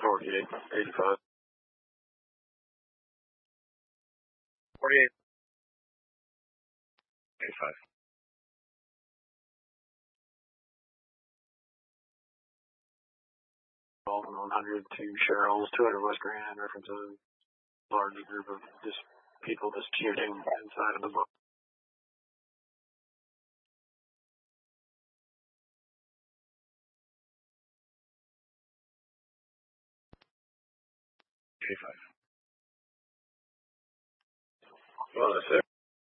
48, 85. 48. 85. 12 and 100 to Cheryl's, 200 West Grand, references large group of people disputing inside of the book. 85. Well, that's it.